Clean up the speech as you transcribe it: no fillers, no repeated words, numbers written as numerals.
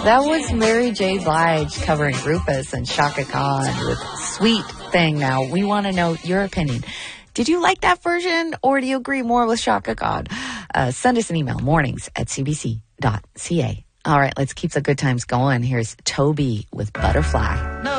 That was Mary J. Blige covering Rufus and Shaka Khan with Sweet Thing. Now, we want to know your opinion. Did you like that version, or do you agree more with Shaka Khan? Send us an email, mornings@cbc.ca. All right, let's keep the good times going. Here's Toby with Butterfly. No.